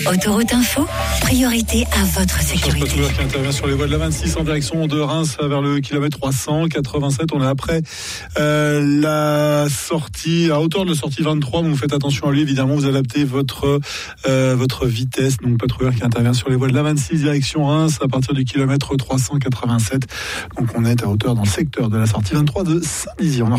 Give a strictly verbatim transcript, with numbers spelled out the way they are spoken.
Autoroute Info, priorité à votre sécurité. Patrouilleur qui intervient sur les voies de la vingt-six en direction de Reims vers le kilomètre trois cent quatre-vingt-sept. On est après euh, la sortie, à hauteur de la sortie vingt-trois. Donc vous faites attention à lui, évidemment, vous adaptez votre euh, votre vitesse. Donc patrouilleur qui intervient sur les voies de la vingt-six direction Reims à partir du kilomètre trois cent quatre-vingt-sept. Donc on est à hauteur dans le secteur de la sortie vingt-trois de Saint-Dizier.